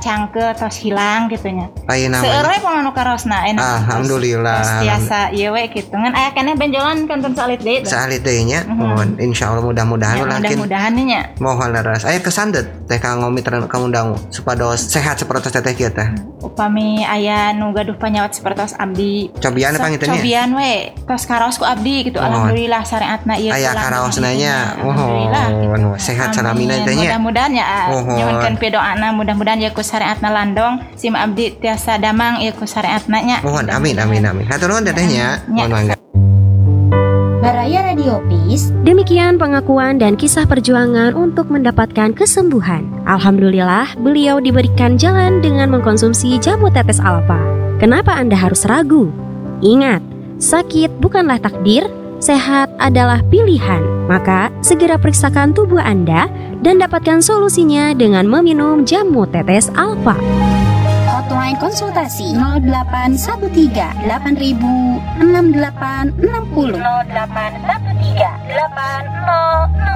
cangkel tos hilang gitunya. Ayeuna Seueur panganu karosna enak. Alhamdulillah. Biasa ieu we kitu. Ngan aya keneh benjolan kanton salit deui. Salit deui nya. Mohon insyaallah mudah-mudahan lakin. Mudah-mudahan nya. Mohon leres. Aya kesan teh ka ngomitran ka undang supados sehat sapertos teh kieu teh. Upami aya nu gaduh panyawat sapertos abdi. Cobian pangitu nya. Cobian we tos karaos ku abdi gitu. Alhamdulillah syariatna ieu. Aya karaosna nya. Alhamdulillah. Sehat salamina teh nya. Mudah-mudahan ya. Nyuwunkeun pidoana mudah-mudahan ya ku syariatna landong sim abdi tiasa damang ieu ku syariatna nya. Mohon amin. Hatur nuhun teteh nya. Mohon mangga. Baraya Radio Peace. Demikian pengakuan dan kisah perjuangan untuk mendapatkan kesembuhan. Alhamdulillah, beliau diberikan jalan dengan mengkonsumsi jamu tetes alfa. Kenapa Anda harus ragu? Ingat, sakit bukanlah takdir, sehat adalah pilihan. Maka, segera periksakan tubuh Anda dan dapatkan solusinya dengan meminum jamu tetes alfa. Hotline konsultasi 0813 8000 6860 0813